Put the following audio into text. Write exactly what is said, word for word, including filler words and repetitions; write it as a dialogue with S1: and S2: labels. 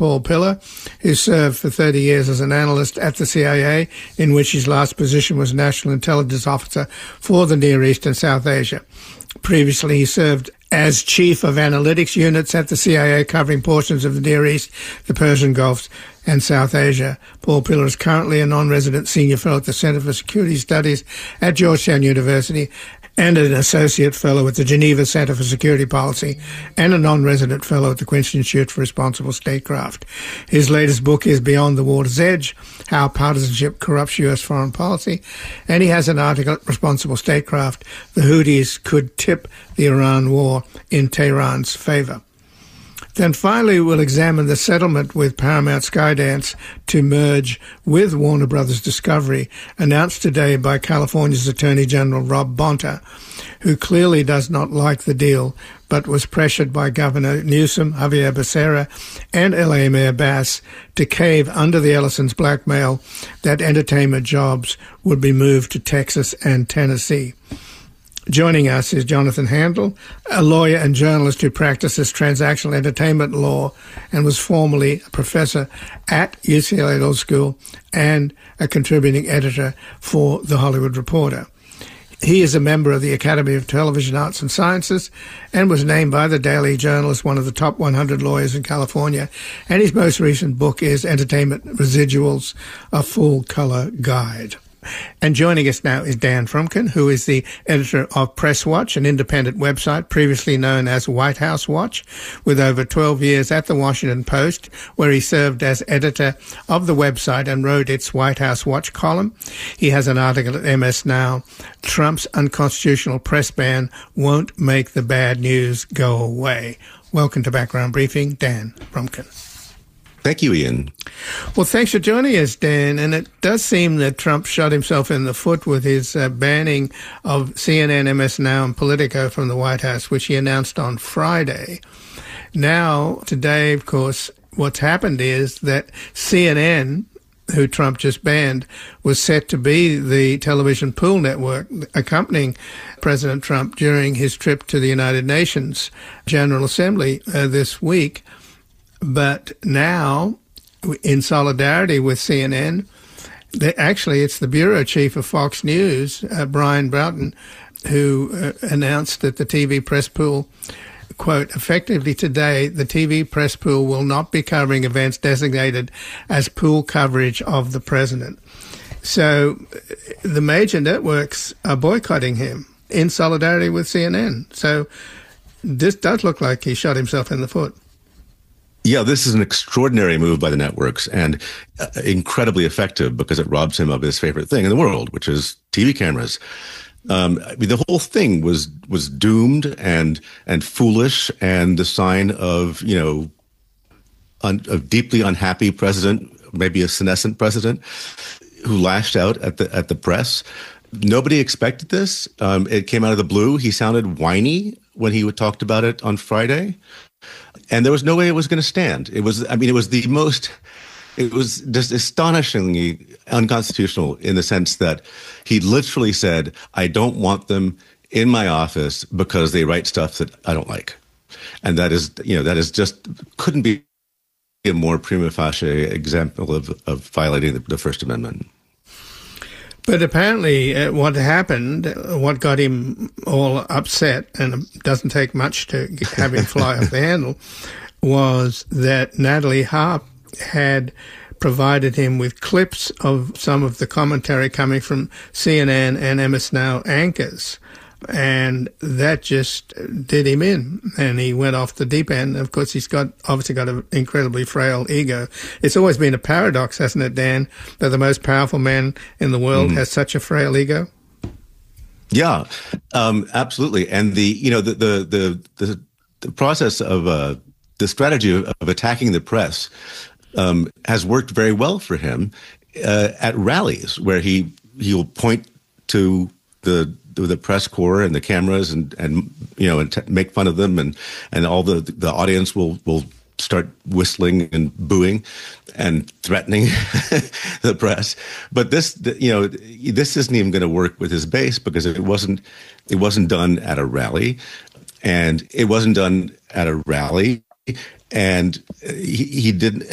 S1: Paul Pillar, who served for thirty years as an analyst at the C I A, in which his last position was National Intelligence Officer for the Near East and South Asia. Previously, he served as Chief of Analytics Units at the C I A, covering portions of the Near East, the Persian Gulf, and South Asia. Paul Pillar is currently a non-resident senior fellow at the Center for Security Studies at Georgetown University and an associate fellow at the Geneva Center for Security Policy and a non-resident fellow at the Queen's Institute for Responsible Statecraft. His latest book is Beyond the Water's Edge, How Partisanship Corrupts U S Foreign Policy, and he has an article at Responsible Statecraft, The Houthis Could Tip the Iran War in Tehran's Favor. Then finally, we'll examine the settlement with Paramount Skydance to merge with Warner Brothers Discovery, announced today by California's Attorney General Rob Bonta, who clearly does not like the deal, but was pressured by Governor Newsom, Javier Becerra, and L A Mayor Bass to cave under the Ellisons' blackmail that entertainment jobs would be moved to Texas and Tennessee. Joining us is Jonathan Handel, a lawyer and journalist who practices transactional entertainment law and was formerly a professor at U C L A Law School and a contributing editor for The Hollywood Reporter. He is a member of the Academy of Television Arts and Sciences and was named by the Daily Journal as one of the top one hundred lawyers in California. And his most recent book is Entertainment Residuals, a Full-Color Guide. And joining us now is Dan Frumkin, who is the editor of Press Watch, an independent website previously known as White House Watch, with over twelve years at the Washington Post, where he served as editor of the website and wrote its White House Watch column. He has an article at M S Now, Trump's Unconstitutional Press Ban Won't Make the Bad News Go Away. Welcome to Background Briefing, Dan Frumkin.
S2: Thank you, Ian.
S1: Well, thanks for joining us, Dan. And it does seem that Trump shot himself in the foot with his uh, banning of C N N, M S Now, and Politico from the White House, which he announced on Friday. Now, today, of course, what's happened is that C N N, who Trump just banned, was set to be the television pool network accompanying President Trump during his trip to the United Nations General Assembly uh, this week. But now, in solidarity with C N N, they, actually it's the bureau chief of Fox News, uh, Brian Broughton, who uh, announced that the T V press pool, quote, effectively today, the T V press pool will not be covering events designated as pool coverage of the president. So the major networks are boycotting him in solidarity with C N N. So this does look like he shot himself in the foot.
S2: Yeah, this is an extraordinary move by the networks and uh, incredibly effective because it robs him of his favorite thing in the world, which is T V cameras. Um, I mean, the whole thing was was doomed and and foolish and the sign of, you know, un, a deeply unhappy president, maybe a senescent president, who lashed out at the at the press. Nobody expected this. Um, it came out of the blue. He sounded whiny when he talked about it on Friday. And there was no way it was going to stand. It was, I mean, it was the most, it was just astonishingly unconstitutional in the sense that he literally said, I don't want them in my office because they write stuff that I don't like. And that is, you know, that is just, couldn't be a more prima facie example of, of violating the, the First Amendment.
S1: But apparently uh, what happened, what got him all upset, and it doesn't take much to have him fly off the handle, was that Natalie Harp had provided him with clips of some of the commentary coming from C N N and M S Now anchors. And that just did him in, and he went off the deep end. Of course, he's got obviously got an incredibly frail ego. It's always been a paradox, hasn't it, Dan, that the most powerful man in the world mm. has such a frail ego?
S2: Yeah, um, absolutely. And the you know the the the the, the process of uh, the strategy of, of attacking the press um, has worked very well for him uh, at rallies where he he'll point to the the press corps and the cameras and, and you know, and t- make fun of them. And, and all the, the audience will, will start whistling and booing and threatening the press. But this, you know, this isn't even going to work with his base because it wasn't, it wasn't done at a rally and it wasn't done at a rally and he, he didn't,